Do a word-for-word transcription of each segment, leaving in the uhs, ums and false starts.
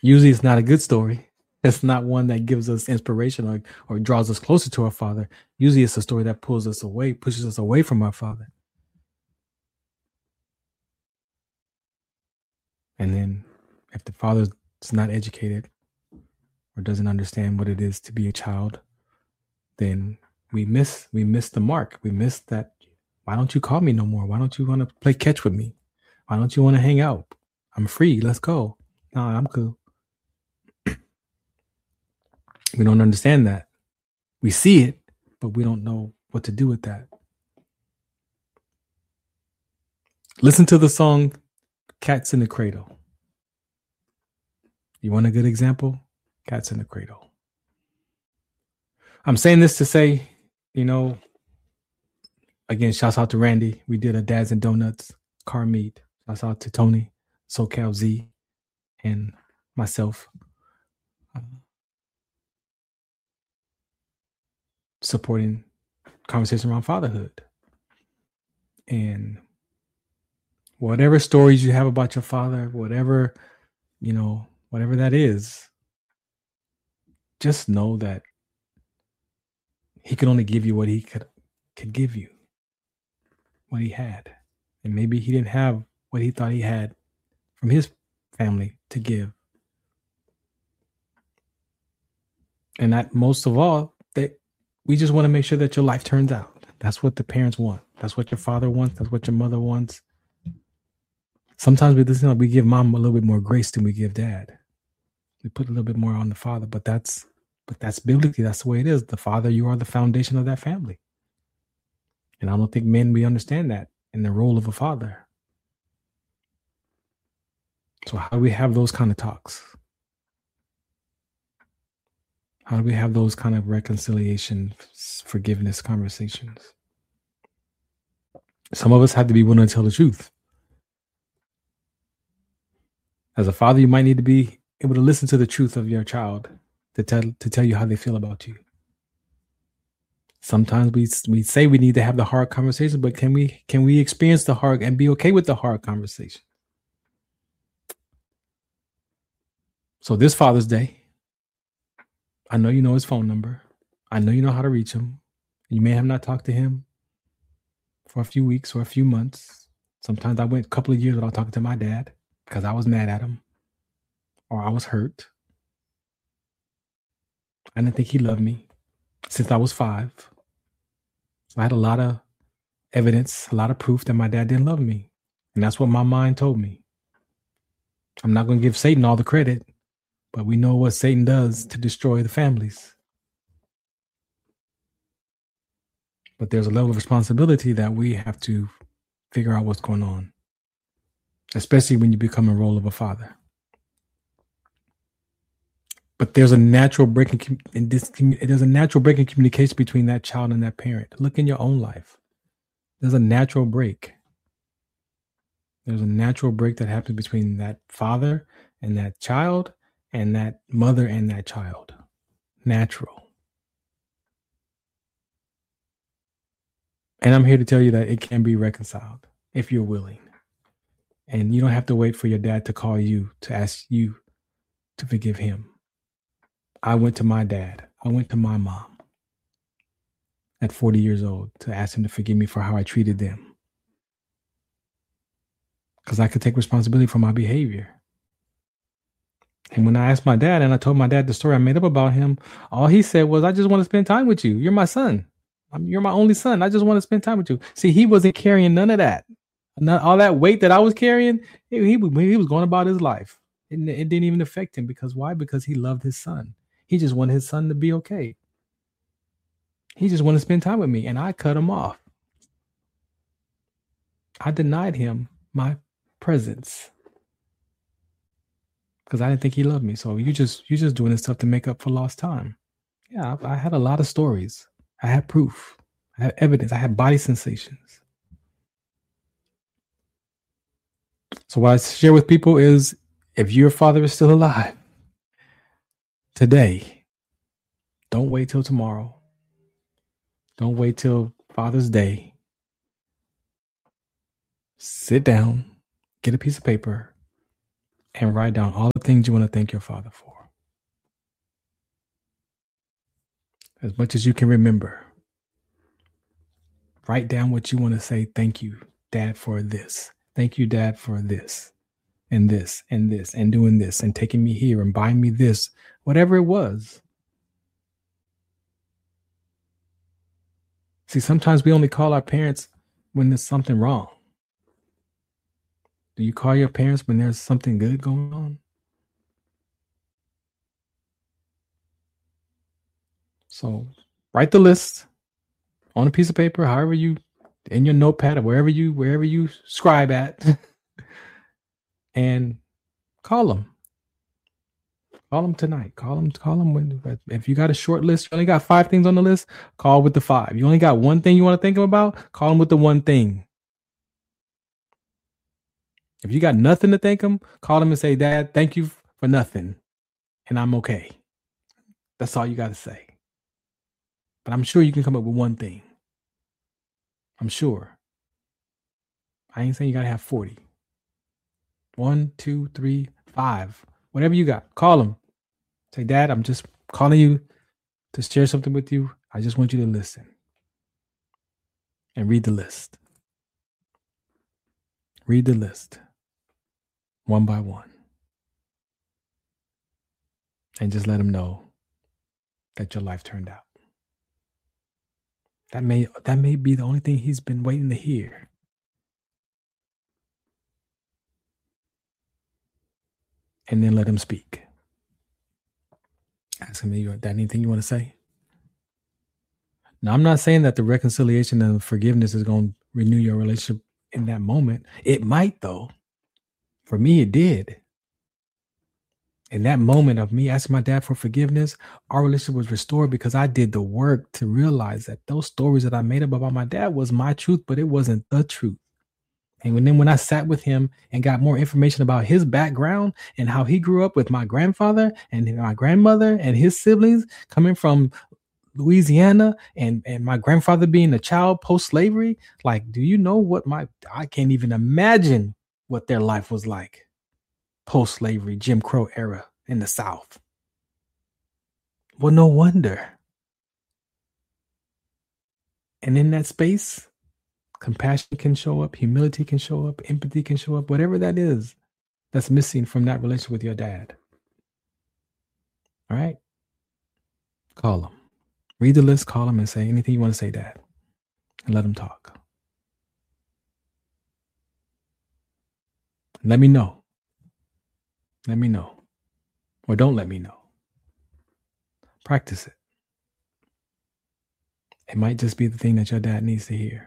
Usually it's not a good story. It's not one that gives us inspiration or, or draws us closer to our Father. Usually it's a story that pulls us away, pushes us away from our Father. And then if the Father's not educated or doesn't understand what it is to be a child, then we miss we miss the mark. We miss that. Why don't you call me no more? Why don't you want to play catch with me? Why don't you want to hang out? I'm free. Let's go. No, I'm cool. We don't understand that. We see it, but we don't know what to do with that. Listen to the song Cats in the Cradle. You want a good example? Cats in the Cradle. I'm saying this to say, you know, again, shouts out to Randy. We did a Dads and Donuts car meet. Shouts out to Tony, SoCal Z, and myself. Uh, supporting conversation around fatherhood. And whatever stories you have about your father, whatever, you know, whatever that is, just know that he could only give you what he could could give you, what he had. And maybe he didn't have what he thought he had from his family to give. And that most of all, that we just want to make sure that your life turns out. That's what the parents want. That's what your father wants. That's what your mother wants. Sometimes we listen, we give mom a little bit more grace than we give dad. We put a little bit more on the father, but that's but that's biblically, that's the way it is. The father, you are the foundation of that family. And I don't think men, we understand that in the role of a father. So how do we have those kind of talks? How do we have those kind of reconciliation, forgiveness conversations? Some of us have to be willing to tell the truth. As a father, you might need to be able to listen to the truth of your child to tell to tell you how they feel about you. Sometimes we we say we need to have the hard conversation, but can we can we experience the hard and be okay with the hard conversation? So this Father's Day, I know you know his phone number. I know you know how to reach him. You may have not talked to him for a few weeks or a few months. Sometimes I went a couple of years without talking to my dad because I was mad at him or I was hurt. I didn't think he loved me since I was five. So I had a lot of evidence, a lot of proof that my dad didn't love me. And that's what my mind told me. I'm not going to give Satan all the credit, but we know what Satan does to destroy the families. But there's a level of responsibility that we have to figure out what's going on, especially when you become a role of a father. But there's a natural break in, in this. There's a natural break in communication between that child and that parent. Look in your own life. There's a natural break. There's a natural break that happens between that father and that child, and that mother and that child. Natural. And I'm here to tell you that it can be reconciled if you're willing. And you don't have to wait for your dad to call you to ask you to forgive him. I went to my dad. I went to my mom at forty years old to ask him to forgive me for how I treated them. Because I could take responsibility for my behavior. And when I asked my dad and I told my dad the story I made up about him, all he said was, I just want to spend time with you. You're my son. I'm, you're my only son. I just want to spend time with you. See, he wasn't carrying none of that. None, all that weight that I was carrying, he, he, he was going about his life. It, it didn't even affect him. Because why? Because he loved his son. He just wanted his son to be okay. He just wanted to spend time with me. And I cut him off. I denied him my presence. Because I didn't think he loved me. So you just you just doing this stuff to make up for lost time. Yeah, I, I had a lot of stories. I had proof. I had evidence. I had body sensations. So what I share with people is, if your father is still alive today, don't wait till tomorrow. Don't wait till Father's Day. Sit down, get a piece of paper, and write down all the things you want to thank your father for. As much as you can remember. Write down what you want to say. Thank you, Dad, for this. Thank you, Dad, for this and this and this and doing this and taking me here and buying me this, whatever it was. See, sometimes we only call our parents when there's something wrong. Do you call your parents when there's something good going on? So write the list on a piece of paper, however you, in your notepad or wherever you wherever you scribe at, and call them. Call them tonight. Call them. Call them when. If you got a short list, you only got five things on the list. Call with the five. You only got one thing you want to think about. Call them with the one thing. If you got nothing to thank them, call them and say, "Dad, thank you for nothing, and I'm okay." That's all you got to say. But I'm sure you can come up with one thing. I'm sure. I ain't saying you got to have forty. One, two, three, five. Whatever you got. Call them. Say, Dad, I'm just calling you to share something with you. I just want you to listen. And read the list. Read the list. One by one. And just let them know that your life turned out. That may that may be the only thing he's been waiting to hear. And then let him speak. Ask him, you that anything you want to say? Now, I'm not saying that the reconciliation and forgiveness is going to renew your relationship in that moment. It might, though. For me, it did. In that moment of me asking my dad for forgiveness, our relationship was restored because I did the work to realize that those stories that I made up about my dad was my truth, but it wasn't the truth. And when, then when I sat with him and got more information about his background and how he grew up with my grandfather and my grandmother and his siblings coming from Louisiana and, and my grandfather being a child post-slavery, like, do you know what my, I can't even imagine what their life was like post-slavery, Jim Crow era in the South. Well, no wonder. And in that space, compassion can show up, humility can show up, empathy can show up, whatever that is that's missing from that relationship with your dad. All right? Call him. Read the list, call him, and say anything you want to say, Dad. And let him talk. Let me know. Let me know. Or don't let me know. Practice it. It might just be the thing that your dad needs to hear.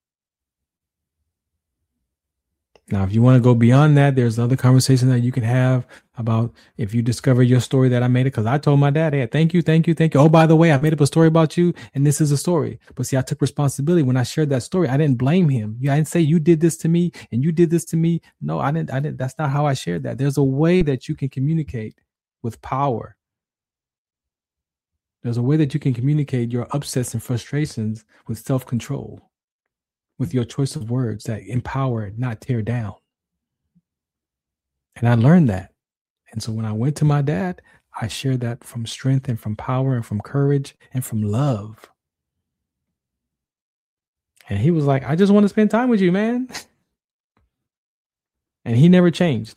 Now, if you want to go beyond that, there's other conversations that you can have about if you discover your story that I made it. Because I told my dad, hey, thank you, thank you, thank you. Oh, by the way, I made up a story about you, and this is a story. But see, I took responsibility when I shared that story. I didn't blame him. Yeah, I didn't say you did this to me and you did this to me. No, I didn't. I didn't. That's not how I shared that. There's a way that you can communicate with power. There's a way that you can communicate your upsets and frustrations with self-control, with your choice of words that empower, not tear down. And I learned that. And so when I went to my dad, I shared that from strength and from power and from courage and from love. And he was like, I just want to spend time with you, man. And he never changed.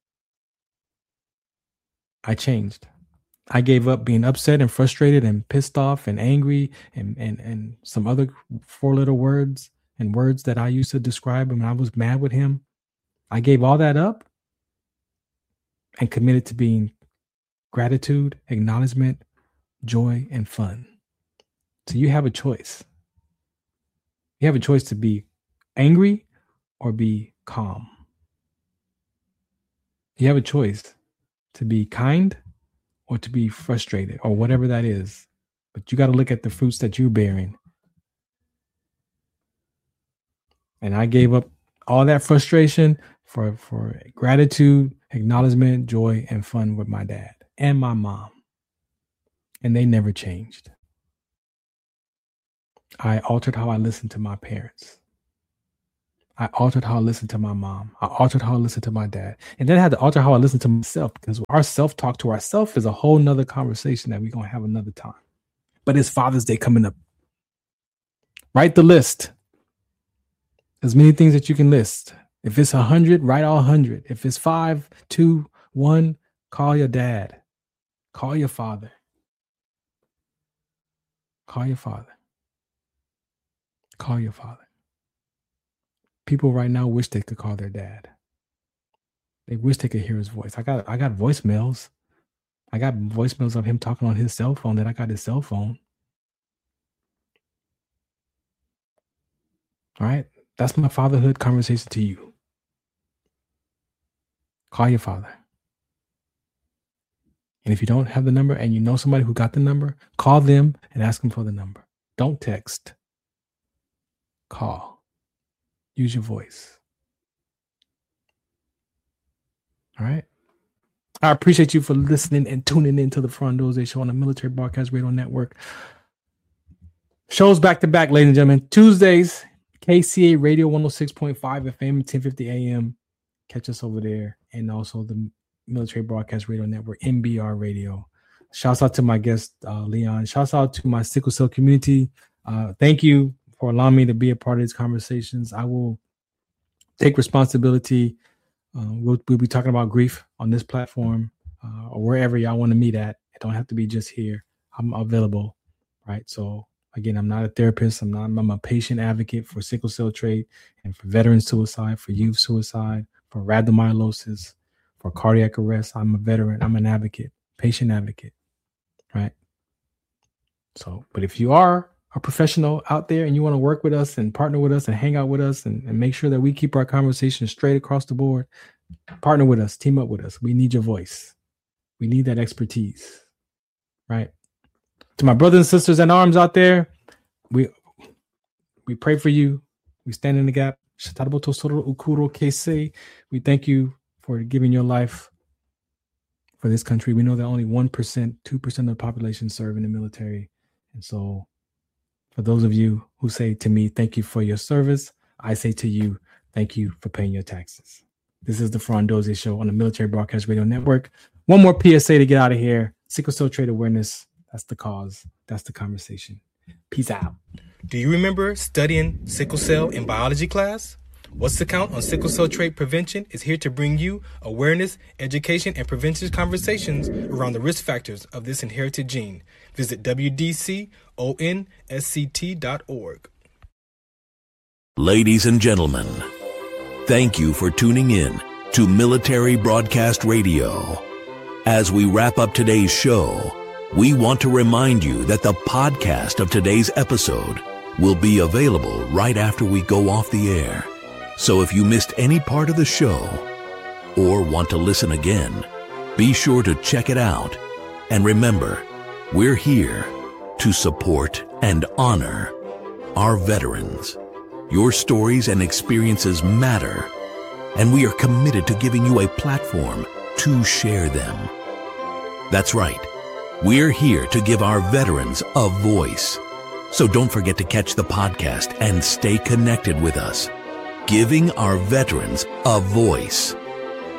I changed. I gave up being upset and frustrated and pissed off and angry and, and, and some other four-letter words and words that I used to describe when I was mad with him. I gave all that up and committed to being gratitude, acknowledgement, joy, and fun. So you have a choice. You have a choice to be angry or be calm. You have a choice to be kind or to be frustrated or whatever that is. But you got to look at the fruits that you're bearing. And I gave up all that frustration for, for gratitude, acknowledgement, joy, and fun with my dad and my mom. And they never changed. I altered how I listened to my parents. I altered how I listened to my mom. I altered how I listened to my dad. And then I had to alter how I listen to myself, because our self-talk to ourselves is a whole nother conversation that we're going to have another time. But it's Father's Day coming up. Write the list. There's many things that you can list. If it's one hundred, write all one hundred. If it's five, two, one, call your dad. Call your father. Call your father. Call your father. People right now wish they could call their dad. They wish they could hear his voice. I got I got voicemails. I got voicemails of him talking on his cell phone that I got his cell phone. All right? That's my fatherhood conversation to you. Call your father. And if you don't have the number and you know somebody who got the number, call them and ask them for the number. Don't text. Call. Use your voice. All right. I appreciate you for listening and tuning in to the Frondose Show on the Military Broadcast Radio Network. Shows back to back, ladies and gentlemen. Tuesdays, K C A Radio one oh six point five F M, ten fifty A M. Catch us over there. And also the Military Broadcast Radio Network, M B R Radio. Shouts out to my guest, uh, Leon. Shouts out to my sickle cell community. Uh, thank you for allowing me to be a part of these conversations. I will take responsibility. Uh, we'll, we'll be talking about grief on this platform uh, or wherever y'all want to meet at. It don't have to be just here. I'm available, right? So again, I'm not a therapist. I'm not. I'm a patient advocate for sickle cell trait and for veteran suicide, for youth suicide, for rhabdomyolysis, for cardiac arrest. I'm a veteran. I'm an advocate, patient advocate, right? So, but if you are a professional out there and you want to work with us and partner with us and hang out with us and, and make sure that we keep our conversation straight across the board, partner with us, team up with us. We need your voice. We need that expertise, right? To my brothers and sisters in arms out there, we we pray for you. We stand in the gap. We thank you for giving your life for this country. We know that only one percent, two percent of the population serve in the military. And so for those of you who say to me, thank you for your service, I say to you, thank you for paying your taxes. This is the Frondose Show on the Military Broadcast Radio Network. One more P S A to get out of here. Sickle cell trait awareness. That's the cause. That's the conversation. Peace out. Do you remember studying sickle cell in biology class? What's the Count on Sickle Cell Trait Prevention is here to bring you awareness, education, and prevention conversations around the risk factors of this inherited gene. Visit w d c o n s c t dot org. Ladies and gentlemen, thank you for tuning in to Military Broadcast Radio. As we wrap up today's show, we want to remind you that the podcast of today's episode will be available right after we go off the air. So if you missed any part of the show or want to listen again, be sure to check it out. And remember, we're here to support and honor our veterans. Your stories and experiences matter, and we are committed to giving you a platform to share them. That's right. We're here to give our veterans a voice. So don't forget to catch the podcast and stay connected with us. Giving our veterans a voice.